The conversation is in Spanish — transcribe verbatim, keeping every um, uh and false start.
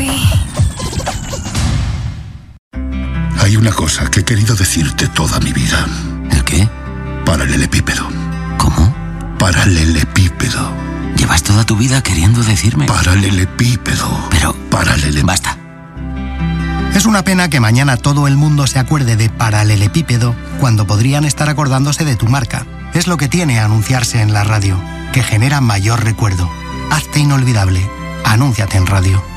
Hay una cosa que he querido decirte toda mi vida. ¿El qué? Paralelepípedo. ¿Cómo? Paralelepípedo. Llevas toda tu vida queriendo decirme. Paralelepípedo. Pero... Paralele... Basta. Es una pena que mañana todo el mundo se acuerde de paralelepípedo cuando podrían estar acordándose de tu marca. Es lo que tiene anunciarse en la radio, que genera mayor recuerdo. Hazte inolvidable. Anúnciate en radio.